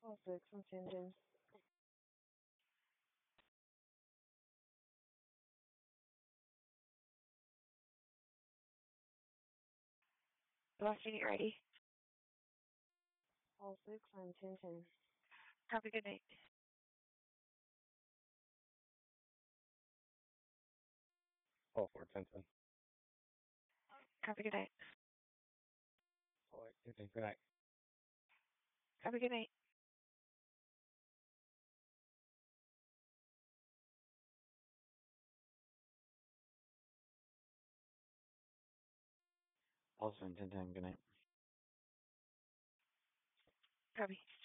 Call 6 from Tianjin. Last unit ready. Call 6 from Tianjin. Have a good night. Call 4, 1010. Have a good night. Call 8, 1010. Good night. Have a good night. Also, 1010. Good night. Copy.